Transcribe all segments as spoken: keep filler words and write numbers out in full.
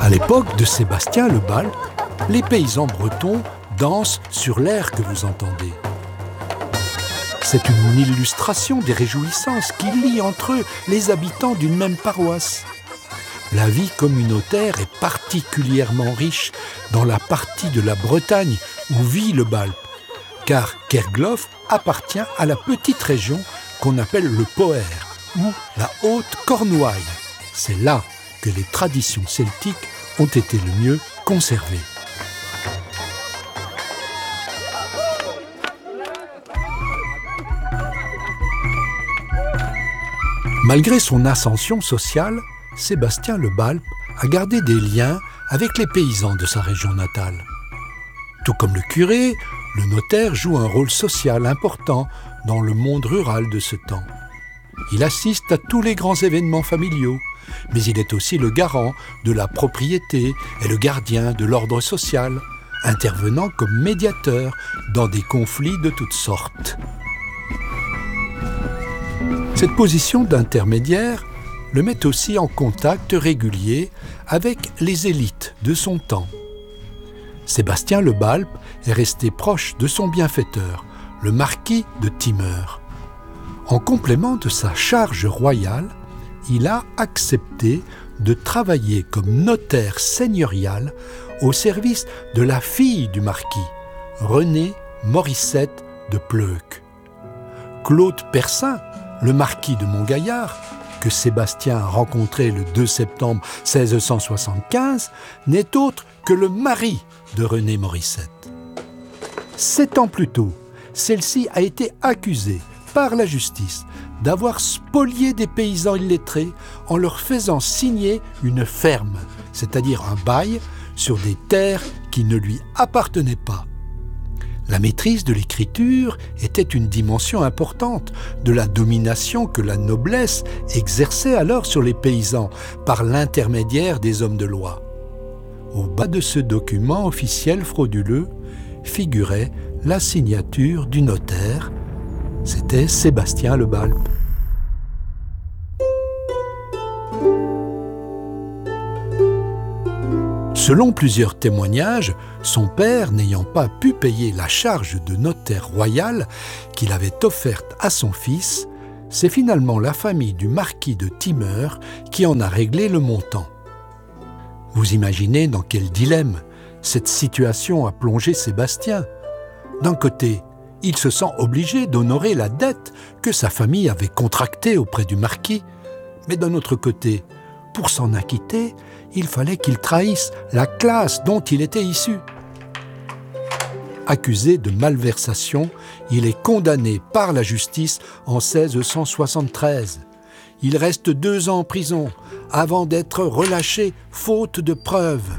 À l'époque de Sébastien Le Balp, les paysans bretons dansent sur l'air que vous entendez. C'est une illustration des réjouissances qui lient entre eux les habitants d'une même paroisse. La vie communautaire est particulièrement riche dans la partie de la Bretagne où vit le Balp, car Kerglof appartient à la petite région qu'on appelle le Poher, ou la Haute Cornouaille. C'est là que les traditions celtiques ont été le mieux conservées. Malgré son ascension sociale, Sébastien Le Balp a gardé des liens avec les paysans de sa région natale. Tout comme le curé, le notaire joue un rôle social important dans le monde rural de ce temps. Il assiste à tous les grands événements familiaux, mais il est aussi le garant de la propriété et le gardien de l'ordre social, intervenant comme médiateur dans des conflits de toutes sortes. Cette position d'intermédiaire le met aussi en contact régulier avec les élites de son temps. Sébastien Le Balp est resté proche de son bienfaiteur, le marquis de Timeur. En complément de sa charge royale, il a accepté de travailler comme notaire seigneurial au service de la fille du marquis, Renée Morissette de Pleuc. Claude Percin, le marquis de Montgaillard, que Sébastien a rencontré le deux septembre seize cent soixante-quinze, n'est autre que le mari de Renée Morissette. Sept ans plus tôt, celle-ci a été accusée par la justice d'avoir spolié des paysans illettrés en leur faisant signer une ferme, c'est-à-dire un bail, sur des terres qui ne lui appartenaient pas. La maîtrise de l'écriture était une dimension importante de la domination que la noblesse exerçait alors sur les paysans par l'intermédiaire des hommes de loi. Au bas de ce document officiel frauduleux figurait la signature du notaire. C'était Sébastien Le Balp. Selon plusieurs témoignages, son père, n'ayant pas pu payer la charge de notaire royal qu'il avait offerte à son fils, c'est finalement la famille du marquis de Timeur qui en a réglé le montant. Vous imaginez dans quel dilemme cette situation a plongé Sébastien. D'un côté, il se sent obligé d'honorer la dette que sa famille avait contractée auprès du marquis, mais d'un autre côté, pour s'en acquitter, il fallait qu'il trahisse la classe dont il était issu. Accusé de malversation, il est condamné par la justice en seize cent soixante-treize. Il reste deux ans en prison avant d'être relâché faute de preuves.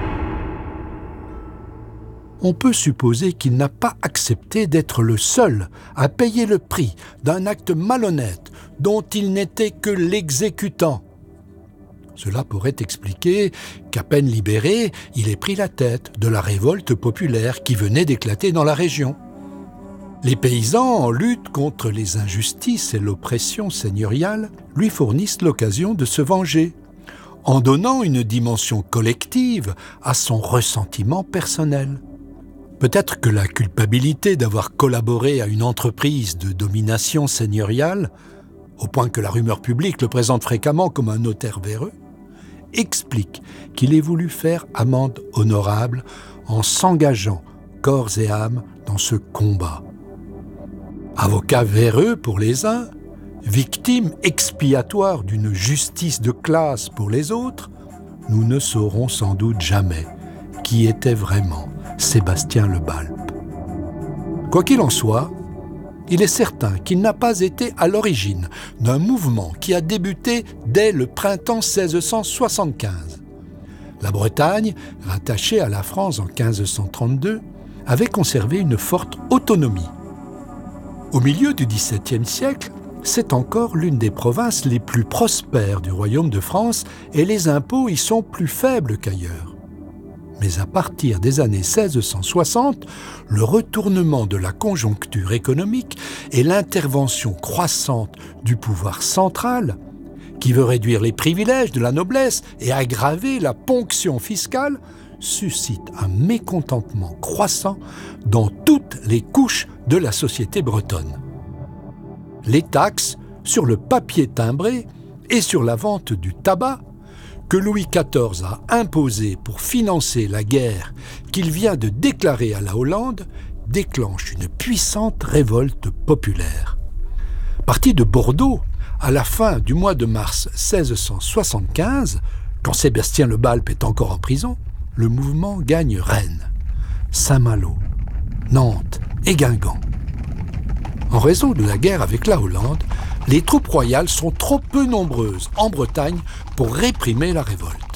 On peut supposer qu'il n'a pas accepté d'être le seul à payer le prix d'un acte malhonnête dont il n'était que l'exécutant. Cela pourrait expliquer qu'à peine libéré, il ait pris la tête de la révolte populaire qui venait d'éclater dans la région. Les paysans, en lutte contre les injustices et l'oppression seigneuriale, lui fournissent l'occasion de se venger, en donnant une dimension collective à son ressentiment personnel. Peut-être que la culpabilité d'avoir collaboré à une entreprise de domination seigneuriale, au point que la rumeur publique le présente fréquemment comme un notaire véreux, explique qu'il ait voulu faire amende honorable en s'engageant corps et âme dans ce combat. Avocat véreux pour les uns, victime expiatoire d'une justice de classe pour les autres, nous ne saurons sans doute jamais qui était vraiment Sébastien Le Balp. Quoi qu'il en soit, il est certain qu'il n'a pas été à l'origine d'un mouvement qui a débuté dès le printemps seize cent soixante-quinze. La Bretagne, rattachée à la France en quinze cent trente-deux, avait conservé une forte autonomie. Au milieu du dix-septième siècle, c'est encore l'une des provinces les plus prospères du royaume de France et les impôts y sont plus faibles qu'ailleurs. Mais à partir des années seize cent soixante, le retournement de la conjoncture économique et l'intervention croissante du pouvoir central qui veut réduire les privilèges de la noblesse et aggraver la ponction fiscale, suscite un mécontentement croissant dans toutes les couches de la société bretonne. Les taxes sur le papier timbré et sur la vente du tabac que Louis quatorze a imposées pour financer la guerre qu'il vient de déclarer à la Hollande déclenchent une puissante révolte populaire. Parti de Bordeaux, à la fin du mois de mars seize cent soixante-quinze, quand Sébastien Le Balp est encore en prison, le mouvement gagne Rennes, Saint-Malo, Nantes et Guingamp. En raison de la guerre avec la Hollande, les troupes royales sont trop peu nombreuses en Bretagne pour réprimer la révolte.